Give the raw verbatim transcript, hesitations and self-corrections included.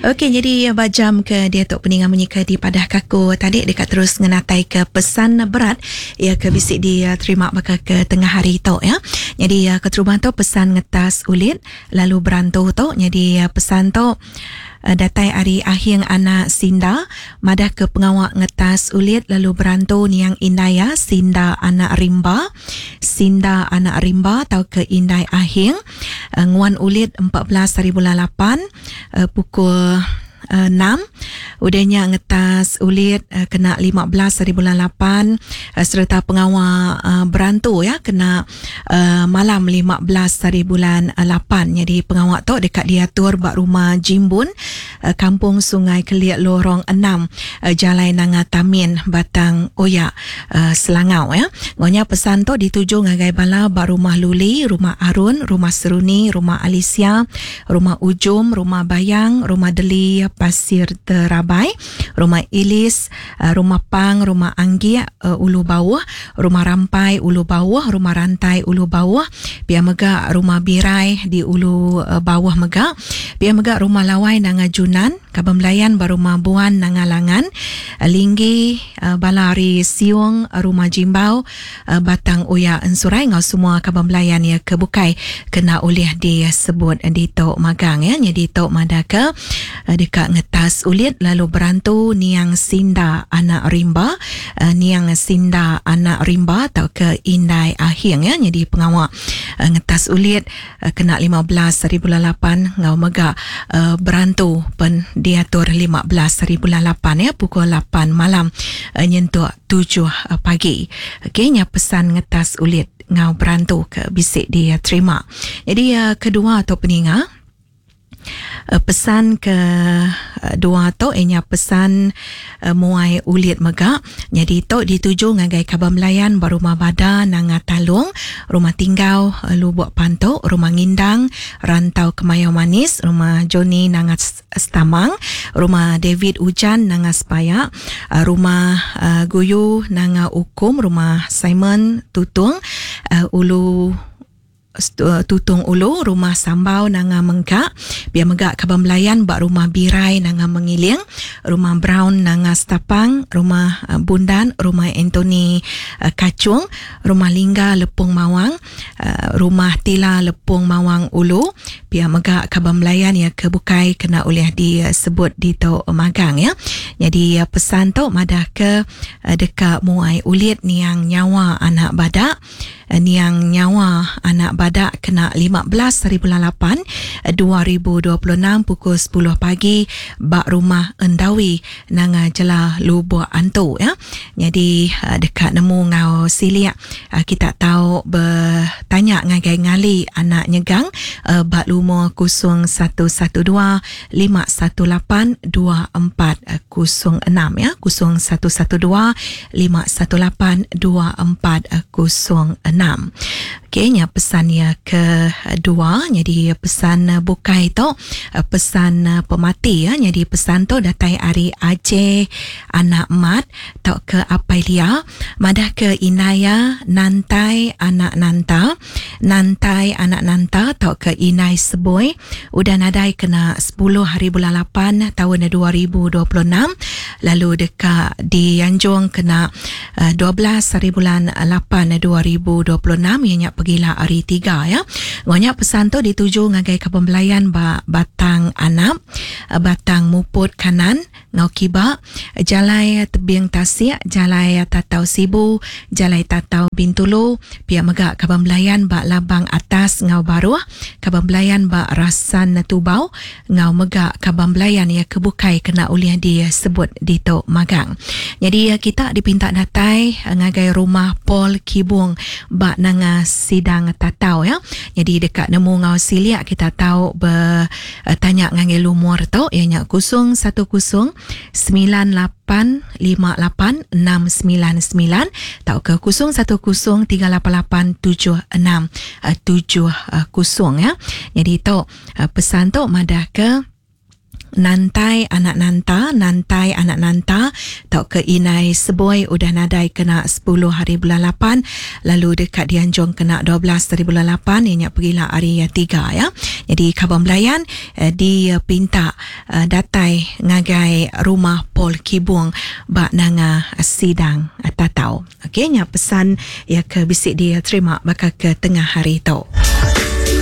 Okey, jadi bajam ke dia tok peningan menyika di padah kaku tadi dekat terus ngenatai ke pesan berat ya ke bisik dia terima bakal ke tengah hari tok ya. Jadi uh, keteruban tok pesan ngetas ulit lalu berantu tok. Jadi uh, pesan tok Uh, datai hari akhir anak Sinda madah ke pengawak ngetas ulit lalu berantu niang Indaya Sinda anak Rimba Sinda anak Rimba atau ke Indai akhir uh, nguan ulit empat belas hari bulan lapan uh, pukul Uh, enam udahnya ngetas ulit uh, kena lima belas hari bulan lapan uh, serta pengawal uh, berantu ya kena uh, malam lima belas hari bulan uh, lapan. Jadi pengawal tu dekat diatur bak rumah Jimbun uh, kampung Sungai Keliat Lorong enam uh, Jalan Nangatamin Batang Oyak uh, Selangau ya. Ngonya pesan tu dituju ngagai bala bak rumah Luli, rumah Arun, rumah Seruni, rumah Alicia, rumah Ujum, rumah Bayang, rumah Deli Pasir Terabai, rumah Ilis, uh, rumah Pang, rumah Anggi, uh, Ulu Bawah, rumah Rampai, Ulu Bawah, rumah Rantai, Ulu Bawah, Pia Megak, rumah Birai di Ulu uh, Bawah Megak, Pia Megak, rumah Lawai Nanga Junan, Kabang Melayan, rumah Buan Nanga Langan, uh, Linggi, uh, Balari Siung, uh, rumah Jimbau, uh, Batang Oyak Ensurai, ngau semua Kabang Melayan ya kebukai kena oleh disebut di Tok Magang ya. Jadi Tok Madaka uh, dekat ngetas ulit lalu berantu niang Sinda anak Rimba uh, niang Sinda anak Rimba atau ke Indai akhir ya. Jadi pengawal uh, ngetas ulit uh, kena lima belas hari bulan lapan ngau megak uh, berantu pen diatur lima belas hari bulan lapan ya pukul lapan malam uh, nyentuh tujuh uh, pagi. Okey, nya pesan ngetas ulit ngau berantu ke bisik dia terima. Jadi uh, kedua atau peninga Uh, pesan ke uh, dua tu ianya pesan uh, muai ulit megak. Jadi tu dituju ngagai Kabang Melayan barumah Bada Nanga Talung, rumah tinggal uh, Lubuk Pantok, rumah Ngindang Rantau Kemayau Manis, rumah Joni Nanga Stamang, rumah David Ujan Nanga Spaya, uh, rumah uh, Guyu Nanga Ukum, rumah Simon Tutung uh, Ulu Tutung Ulu, rumah Sambau Nanga Mengkak, Biar Megak Kabang Melayan bak rumah Birai Nanga Mengiling, rumah Brown Nanga Stapang, rumah uh, Bundan, rumah Anthony uh, Kacung, rumah Lingga Lepung Mawang, uh, rumah Tila Lepung Mawang Ulu, Biar Megak Kabang Melayan ya kebukai kena oleh disebut di Tok Magang ya. Jadi uh, pesan tu madah ke uh, dekat muai ulit niang nyawa anak badak, uh, niang nyawa anak badak kena lima belas hari bulan lapan dua ribu dua puluh enam pukul sepuluh pagi bak rumah Endawi Nanga Jela Lubuk Antu ya. Jadi uh, dekat nemu ngau siliak uh, kita tahu bertanya ngagai ngali anak nyegang uh, bak lumur kosong satu satu dua lima satu lapan dua empat kosong enam ya, kosong satu satu dua lima satu lapan dua empat kosong enam. Okey, nya pesan ya kedua. Jadi pesan uh, bukai tu uh, pesan uh, pemati ya. Jadi pesan tu datai Ari Aceh anak mat tau ke Apailia madah ke Inaya Nantai anak Nanta Nantai anak Nanta tau ke Inai Seboi udah nadai kena sepuluh hari bulan lapan tahun dua ribu dua puluh enam. Lalu dekat di Yanjong kena uh, dua belas hari bulan lapan dua ribu dua puluh enam ianya pergilah hari tiga ya. Ngonya pesan tu dituju ngagai Kabang Melayan ba Batang Anap, Batang Muput Kanan, Ngau Kiba, Jalai Tebing Tasik, Jalai Tatau Sibu, Jalai Tatau Bintulu, Pihak Megak Kabang Melayan ba Labang Atas Ngau Baruah, Kabang Melayan ba Rasan Tubau, Ngau Megak Kabang Melayan ya kebukai kena uliah dia sebut di Tok Magang. Jadi kita dipinta datai ngagai rumah Paul Kibung ba Nanga Sidang Tatau ya. Jadi dekat nemu ngau siliak kita tahu bertanya ngangai lumur tu ianya kosong satu kosong sembilan lapan lima lapan enam sembilan sembilan tau ke kosong satu kosong tiga lapan lapan tujuh enam tujuh kosong ya. Jadi tu pesan tu madah ke nantai anak nanta, nantai anak nanta, tau ke inai seboi udah nadai kena sepuluh hari bulan lapan, lalu dekat Dianjong kena dua belas hari bulan lapan, ianya pergilah hari tiga ya. Jadi Khabar Melayan eh, dipinta eh, datai ngagai rumah Pol Kibung bak nanga sidang tatau. Okey, nya pesan ya ke bisik dia terima bakal ke tengah hari tu.